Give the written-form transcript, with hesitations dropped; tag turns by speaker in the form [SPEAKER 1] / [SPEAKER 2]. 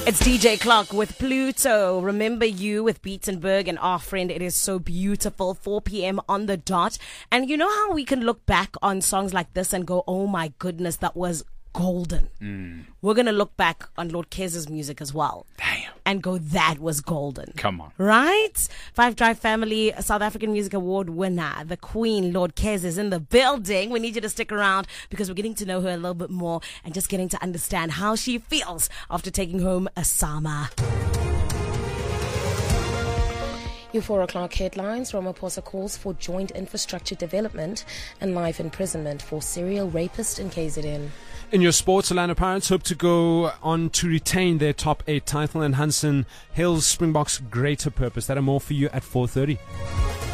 [SPEAKER 1] It's DJ Clark with Pluto. Remember You with Beatenberg and Our Friend. It is so beautiful. 4 p.m. on the dot. And you know how we can look back on songs like this and go, oh my goodness, that was golden. We're going to look back on Lord Kez's music as well.
[SPEAKER 2] Damn.
[SPEAKER 1] And go, that was golden.
[SPEAKER 2] Come on.
[SPEAKER 1] Right? Five Drive Family South African Music Award winner, the Queen, Lord Kez, is in the building. We need you to stick around because we're getting to know her a little bit more and just getting to understand how she feels after taking home a Sama. Your 4 o'clock headlines. Ramaphosa calls for joint infrastructure development and life imprisonment for serial rapist in KZN.
[SPEAKER 3] In your sports, Orlando Pirates hope to go on to retain their top 8 title, and Hansen hails Springboks' greater purpose. That and more for you at 4:30.